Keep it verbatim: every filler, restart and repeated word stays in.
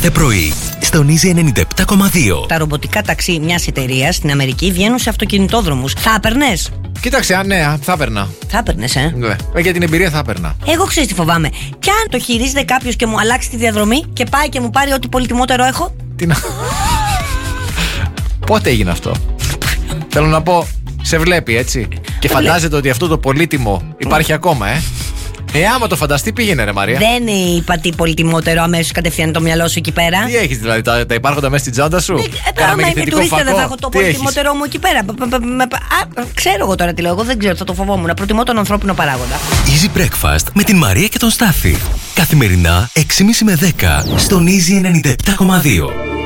κάθε πρωί στον Easy ενενήντα επτά κόμμα δύο. Τα ρομποτικά ταξί μιας εταιρείας στην Αμερική βγαίνουν σε αυτοκινητόδρομους. Θα έπαιρνες? Κοίταξε, α, ναι, θα έπαιρνα. Θα έπαιρνες, ε. Ναι. Ε, για την εμπειρία θα έπαιρνα. Εγώ ξέρεις τι φοβάμαι. Κι αν το χειρίζεται κάποιος και μου αλλάξει τη διαδρομή και πάει και μου πάρει ό,τι πολυτιμότερο έχω. Τι να. Πότε έγινε αυτό? Θέλω να πω, σε βλέπει έτσι. Και φαντάζεται ότι αυτό το πολύτιμο υπάρχει ακόμα, ε. Ε, άμα το φανταστεί, πήγαινε, ρε Μαρία. Δεν είπα τι πολυτιμότερο, αμέσως κατευθείαν το μυαλό σου εκεί πέρα. Τι έχεις δηλαδή, τα, τα υπάρχοντα μέσα στην τσάντα σου? Ε, άμα είμαι τουρίστα, δεν θα έχω το πολυτιμότερο μου εκεί πέρα. Α, ξέρω εγώ τώρα τι λέω. Εγώ δεν ξέρω, θα το φοβόμουν. Προτιμώ τον ανθρώπινο παράγοντα. Easy Breakfast με την Μαρία και τον Στάφη. Καθημερινά έξι και μισή με δέκα στον Easy ενενήντα επτά κόμμα δύο.